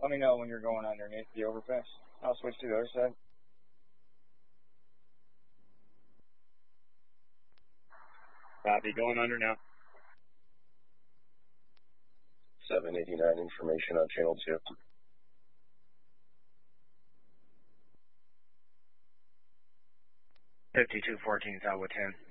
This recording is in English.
Let me know when you're going underneath the overpass. I'll switch to the other side. Copy, going under now. 789 information on channel 2. 5214 Southwood 10.